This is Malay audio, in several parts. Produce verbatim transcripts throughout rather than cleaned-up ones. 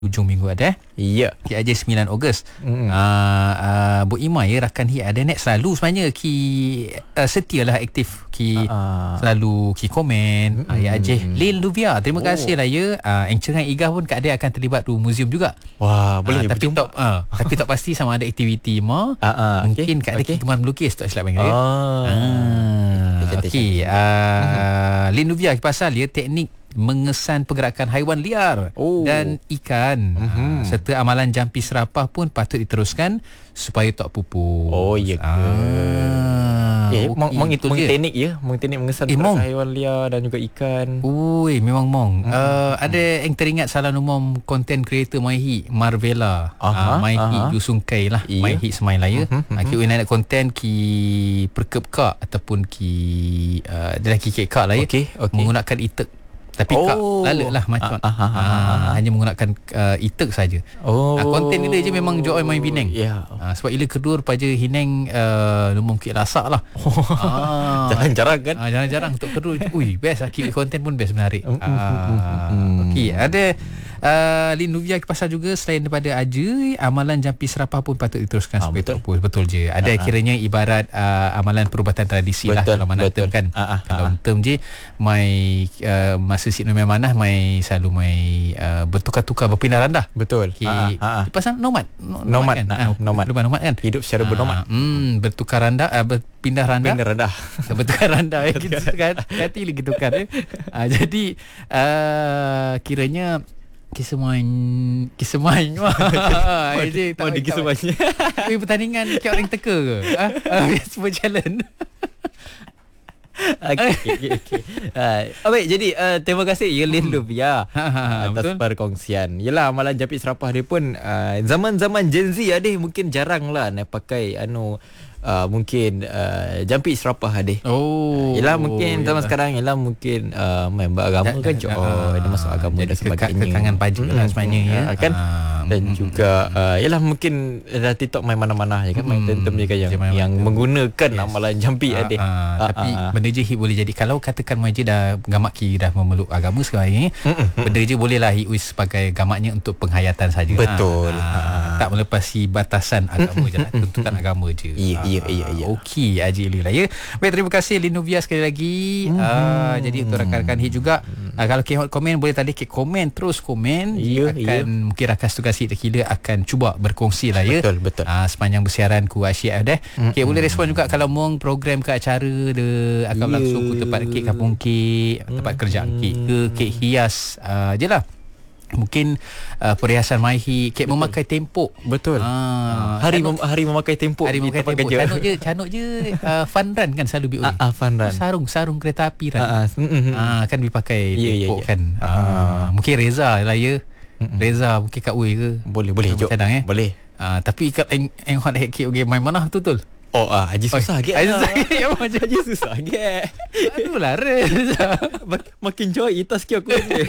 Hujung minggu ada eh? Ya. Ki aja sembilan Ogos. Mm. Uh, uh, Bu Ima ya rakan hi ada net selalu sebenarnya ki uh, setialah aktif ki uh-uh. selalu ki komen. Mm. Uh, ya aja Lil Luvia. Terima oh. kasih lah ya. Uh, Engcengan Igah pun kat dia akan terlibat tu museum juga. Wah, boleh uh, tapi tak uh, tapi tak pasti sama ada aktiviti ma. Uh-uh. Mungkin okay. kat dia okay. kemar melukis tak silap panggil. Oh. Uh, Okey. Uh, Lil Luvia pasal dia teknik mengesan pergerakan haiwan liar oh. dan ikan uh-huh. serta amalan jampi serapah pun patut diteruskan supaya tak pupus. Oh ya ke? Ah. Eh, okay. mong, mong itu mong teknik ya, mong teknik mengesan eh, pergerakan haiwan liar dan juga ikan. Ui, memang mong. Uh-huh. Uh, ada yang teringat salah umum content creator Maihi Marvella. Uh-huh. Uh, Maihi Yusungkai lah. Yeah. Maihi Semai lah ya. Uh-huh. Uh, kita nak content ki perkep kak ataupun ki uh, dia lagi kek kak lah ya. Okay. Okay. Menggunakan itek. Tapi oh. kak lala lah macam ah, ah, ah, ah, hanya menggunakan uh, itek saja. Oh. Uh, konten dia je memang join main bineng. Yeah. Uh, sebab ila kedur paja hineng uh, mungkin lasak lah. Oh. Ah. Jarang-jarang kan? Uh, jarang-jarang untuk kedur. Ui, best lah. Konten pun best menarik. Uh, Okey, ada Uh, Lin Luvia pasal juga selain daripada aja amalan jampi serapah pun patut diteruskan ah, supaya betul. tak pupus. Betul je. Ada uh-huh. kiranya ibarat uh, amalan perubatan tradisi betul, lah kalau mana term kan. Uh-huh. Kalau uh-huh. term je mai uh, masa si nomor manah mai selalu mai uh, bertukar-tukar berpindah randah. Betul. Okay. Uh-huh. Pasal nomad. No, nomad, nomad kan. Uh, nomad. Nomad. nomad kan. Hidup secara bernomad. Uh, hmm, bertukar randah uh, berpindah randah. Pindah randah. Bertukar randah ya, gitu kan. Hati lagi tukar ya. Uh, jadi uh, kiranya Kisah main Kisah main Wah Jadi Oh di kisah mainnya Tapi pertandingan Kau orang teka ke ha? uh, Semua jalan Okay, okay, okay. Uh, oh, baik, jadi uh, terima kasih ya Lin Luvia atas betul? perkongsian. Yelah, amalan jampi serapah dia pun uh, zaman-zaman Gen Z adeh mungkin jarang lah nak pakai anu Uh, mungkin uh, jampi serapah adeh. Oh. Yelah mungkin zaman yalah. sekarang yelah mungkin uh, main beragama da, kan da, oh, dia masuk agama dan sebagainya. Kekangan baju hmm, lah sebenarnya ya. Uh, kan uh, dan hmm, juga uh, yelah mungkin dah TikTok main mana-mana je kan, main term je kan yang, yang menggunakan yes. amalan jampi uh, adeh. Uh, uh, tapi uh, benda je boleh jadi kalau katakan maja dah gamak ki dah memeluk agama sekarang ni, uh, benda je boleh lah hius sebagai gamaknya untuk penghayatan saja. Betul. Uh, uh, tak melepasi batasan agama je lah, tuntutan agama je. Ya ya ya ya. Okey, Haji Lila ya. Baik, terima kasih Lin Luvia sekali lagi. Mm-hmm. Uh, jadi untuk rakan-rakan hit juga uh, kalau kehot komen boleh tadi ke komen terus komen. Yeah, akan yeah. mungkin rakan tugas hit kira akan cuba berkongsi lah ya. Betul betul. Uh, sepanjang bersiaran ku Asyik dah. Mm-hmm. Okey, boleh respon juga kalau mong program ke acara dia akan yeah. berlangsung ke tempat kek kampung kek, mm-hmm. tempat kerja kek ke kek hias uh, je lah. Mungkin uh, perhiasan Maihi kek memakai tempok. Betul. Ah, hari mem- hari memakai tempok. Hari memakai tempok. Canuk je, canuk je uh, fun run kan selalu biul. Ah, uh, fun run. Sarung sarung kereta api run. Ah, uh, uh, uh, kan dipakai yeah, tempok yeah, yeah. kan. Ah, uh, mungkin Reza lah ya. Uh-uh. Reza mungkin kat way ke. Boleh boleh jom. Eh? Boleh. Ah, uh, tapi kat eng eng hot hack okay, main mana betul. Oh, ah, Haji susah ke? Haji susah ke? Haji susah ke? Aduh lah Reza. Makin joy itas ke aku ni.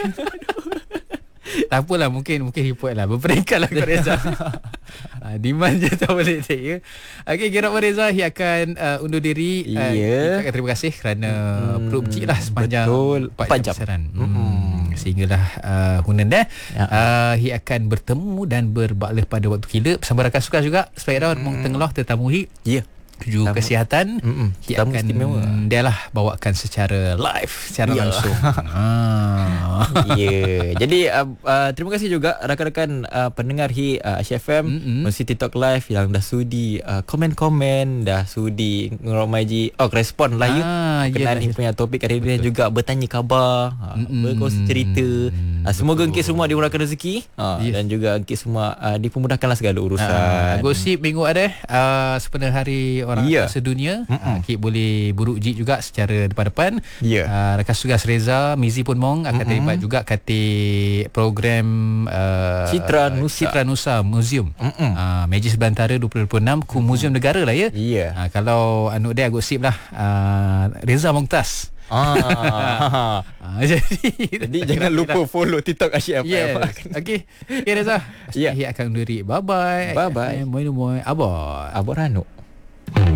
Tak apalah, mungkin mungkin hipot lah berperingkat lah kat Reza. uh, Demand je tak boleh tak ya. Okay, kira Reza dia akan uh, undur diri. uh, yeah. Kita terima kasih kerana hmm, perut kecil lah sepanjang empat jam persiaran. hmm, Sehinggalah uh, Hunan dah ya. uh, Dia akan bertemu dan berbaklah pada waktu kila bersama rakan suka juga. Supaya hmm. mong tenggelah tetamu hi. Ya yeah. tuju Tamu. kesihatan mm-mm. dia akan dia lah bawakan secara live secara yeah. langsung. ah. Ya yeah. Jadi uh, uh, terima kasih juga rakan-rakan uh, pendengar hi uh, Asyik F M Mesti TikTok live yang dah sudi uh, komen-komen, dah sudi ngeromaji oh respon lah ya ah, kenaan yeah, punya topik hari ini, juga bertanya khabar, uh, berkongsi cerita. uh, semoga engkau semua dimurahkan rezeki uh, yes. dan juga engkau semua uh, dipermudahkanlah segala urusan. uh, Gosip minggu ada uh, sepenuh hari orang yeah. sedunia. uh, Kik boleh buruk jik juga secara depan-depan. yeah. uh, Rakan tugas Reza Mizi pun mong akan terlibat juga kata program uh, Citra Nusa Citra Nusa Museum. uh, Majlis Belantara dua ribu dua puluh enam ku mm-hmm. Museum Negara lah ya. yeah. uh, Kalau anu dia gosip lah uh, Reza Mongtas. Ah. ah, jadi, jadi jangan lupa follow TikTok Asyik F M. Yes. Okey. Okay, Reza. Asyik yeah. akan undur diri. Bye bye. Bye bye. Moi moi. Abah. Abah Ranuk.